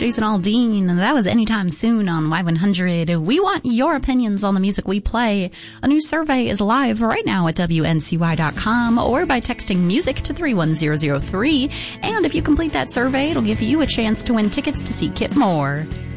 Jason Aldean. That was Anytime Soon on Y100. We want your opinions on the music we play. A new survey is live right now at WNCY.com or by texting music to 31003. And if you complete that survey, it'll give you a chance to win tickets to see Kip Moore.